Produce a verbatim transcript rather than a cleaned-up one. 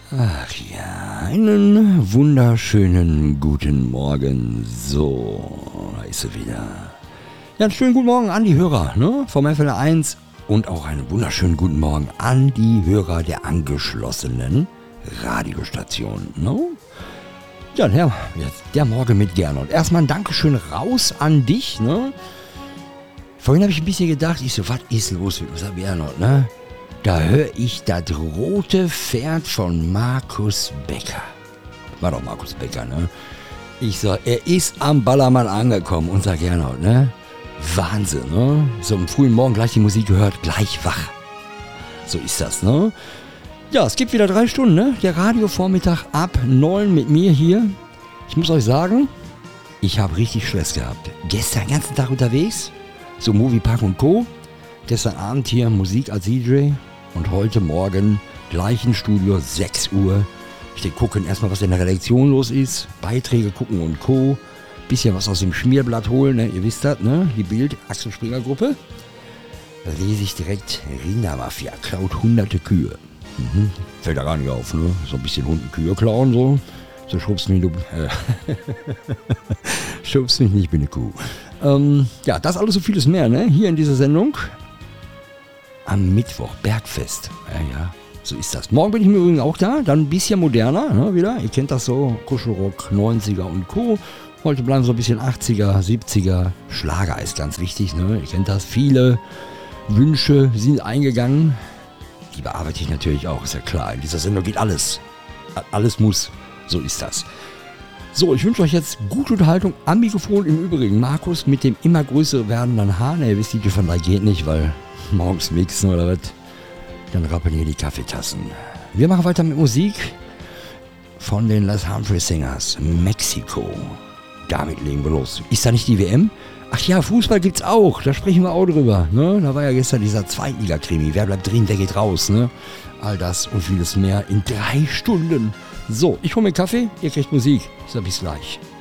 Ach ja, einen wunderschönen guten Morgen. So, da ist sie wieder. Ja, einen schönen guten Morgen an die Hörer, ne, vom F L eins und auch einen wunderschönen guten Morgen an die Hörer der angeschlossenen Radiostation, ne? Ja, der, der Morgen mit Gernot. Erstmal ein Dankeschön raus an dich, ne? Vorhin habe ich ein bisschen gedacht, ich so, was ist los mit unserem Gernot, ne? Da höre ich das rote Pferd von Markus Becker. War doch Markus Becker, ne? Ich sag, er ist am Ballermann angekommen, unser Gernot, ne? Wahnsinn, ne? So am frühen Morgen gleich die Musik gehört, gleich wach. So ist das, ne? Ja, es gibt wieder drei Stunden, ne? Der Radiovormittag ab neun mit mir hier. Ich muss euch sagen, ich habe richtig Stress gehabt. Gestern den ganzen Tag unterwegs, so Moviepark und Co. Gestern Abend hier Musik als D J und heute Morgen gleich im Studio, sechs Uhr. Ich denke, gucken erstmal, was in der Redaktion los ist, Beiträge gucken und Co. Bisschen was aus dem Schmierblatt holen, ne? Ihr wisst das, ne? Die Bild, Axel Springer Gruppe. Da lese ich direkt, Rindermafia klaut hunderte Kühe. Mhm. Fällt da gar nicht auf, ne? So ein bisschen Hunden Kühe klauen, so. So schubst mich, du, äh, schubst mich nicht, ich bin eine Kuh. Ähm, ja, das alles so vieles mehr, ne? Hier in dieser Sendung. Am Mittwoch, Bergfest. Ja, ja, so ist das. Morgen bin ich mir übrigens auch da, dann ein bisschen moderner, ne, wieder. Ihr kennt das so, Kuschelrock, neunziger und Co. Heute bleiben so ein bisschen achtziger, siebziger. Schlager ist ganz wichtig, ne? Ihr kennt das. Viele Wünsche sind eingegangen. Die bearbeite ich natürlich auch, ist ja klar. In dieser Sendung geht alles. Alles muss. So ist das. So, ich wünsche euch jetzt gute Unterhaltung am Mikrofon. Im Übrigen Markus mit dem immer größer werdenden Haar. Ne, ihr wisst, die von da geht nicht, weil morgens mixen oder was. Dann rappeln hier die Kaffeetassen. Wir machen weiter mit Musik von den Les Humphrey Singers. Mexiko. Damit legen wir los. Ist da nicht die W M? Ach ja, Fußball gibt's auch. Da sprechen wir auch drüber. Ne? Da war ja gestern dieser Zweitliga-Krimi. Wer bleibt drin, wer geht raus? Ne? All das und vieles mehr in drei Stunden. So, ich hole mir Kaffee, ihr kriegt Musik. Ich sag bis gleich.